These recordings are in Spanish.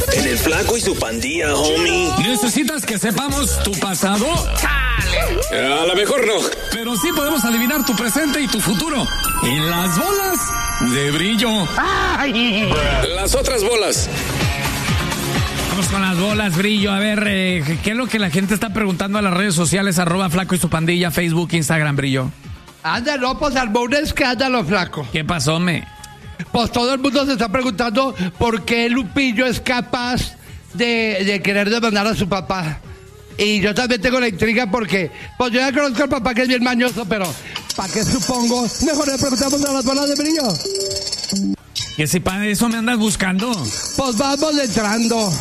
En el Flaco y su Pandilla, homie. ¿Necesitas que sepamos tu pasado? A lo mejor no. Pero sí podemos adivinar tu presente y tu futuro. En las bolas de brillo. Las otras bolas. Vamos con las bolas, brillo. A ver, ¿qué es lo que la gente está preguntando a las redes sociales? @Flaco y su Pandilla, Facebook, Instagram, brillo. No, pues armó un escándalo, Flaco. ¿Qué pasó, Pues todo el mundo se está preguntando por qué Lupillo es capaz de querer demandar a su papá. Y yo también tengo la intriga porque, pues yo ya conozco al papá que es bien mañoso, pero ¿para qué supongo? Mejor le preguntamos a las bolas de brillo. ¿Que si para eso me andas buscando? Pues vamos entrando.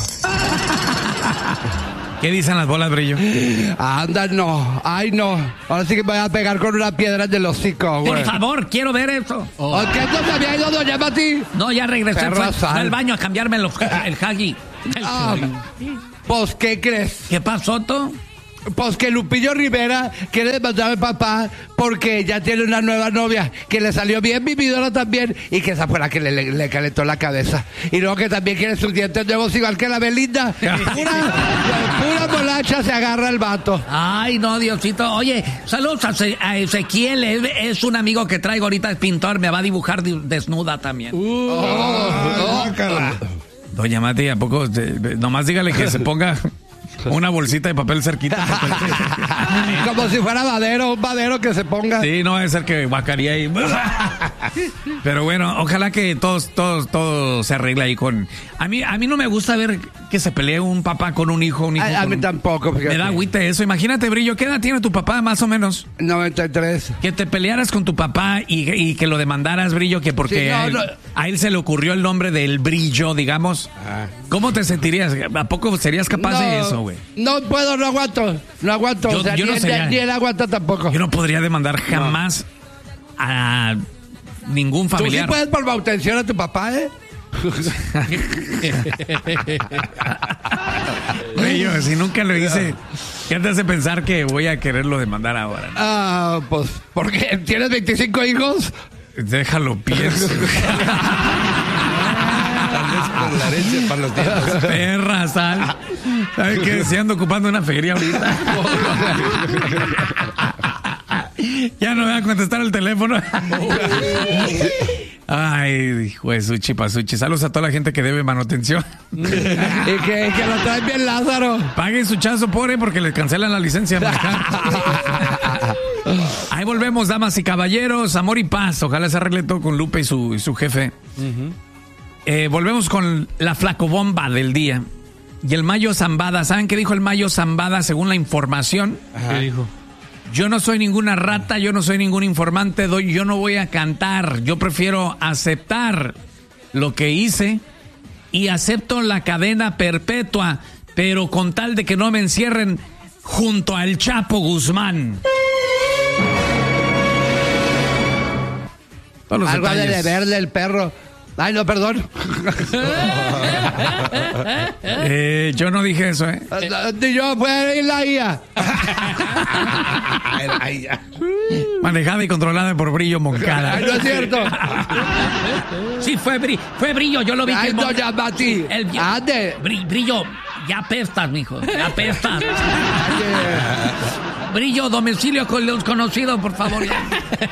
¿Qué dicen las bolas, brillo? Anda, no. Ay, no. Ahora sí que me voy a pegar con una piedra en el hocico, güey. Por favor, quiero ver eso. ¿O qué no se había ido doña Mati? No, ya regresé. Fue al baño a cambiarme el Huggy. Pues, ¿qué crees? ¿Qué pasó, tú? Pues que Lupillo Rivera quiere demandar al papá porque ya tiene una nueva novia que le salió bien vividora también y que esa fue la que le calentó la cabeza. Y luego que también quiere sus dientes nuevos igual que la Belinda. Pura molacha se agarra el vato. Ay, no, Diosito. Oye, saludos a Ezequiel. Es un amigo que traigo ahorita, es pintor. Me va a dibujar desnuda también. Doña Mati, ¿a poco? Nomás dígale que se ponga una bolsita de papel cerquita. Como si fuera un madero que se ponga. Sí, no va a ser que guacaría ahí. Pero bueno, ojalá que todo se arregle ahí con... A mí no me gusta ver que se pelee un papá con un hijo. A mí tampoco, fíjate. Me da agüite eso. Imagínate, Brillo, ¿qué edad tiene tu papá más o menos? 93. Que te pelearas con tu papá y que lo demandaras, Brillo, que porque sí, a él se le ocurrió el nombre del Brillo, digamos. ¿Cómo te sentirías? ¿A poco serías capaz de eso, güey? No puedo, no aguanto. O sea, ni él aguanta tampoco. Yo no podría demandar jamás a ningún familiar. Tú sí puedes por manutención a tu papá, ¿eh? Brillo, si nunca lo hice, ¿qué te hace pensar que voy a quererlo demandar ahora? ¿No? Pues, ¿porque tienes 25 hijos? Déjalo, pienso. Con la leche para los dientes. Perra, sal. ¿Sabes qué? Si ando ocupando una feria ahorita. Ya no me va a contestar el teléfono. Ay, hijo de Suchi Pasuchi. Saludos a toda la gente que debe manutención. Y que lo traen bien Lázaro. Paguen su chazo, pobre, porque les cancelan la licencia. Ahí volvemos, damas y caballeros. Amor y paz. Ojalá se arregle todo con Lupe y su jefe. Volvemos con la flacobomba del día. Y el Mayo Zambada. ¿Saben qué dijo el Mayo Zambada según la información? ¿Qué dijo? Yo no soy ninguna rata, yo no soy ningún informante, yo no voy a cantar. Yo prefiero aceptar lo que hice y acepto la cadena perpetua, pero con tal de que no me encierren junto al Chapo Guzmán. Algo ha de verle el perro. Ay, no, perdón. Yo no dije eso, ¿eh? Ni yo, fue la IA. Manejada y controlada por Brillo Moncada. Ay, no es cierto. Sí, fue Brillo, yo lo vi. Ay, no, ya, Mati. Ande. Brillo, ya apestas, mijo, ya apestas. Brillo, domicilio con desconocido, por favor.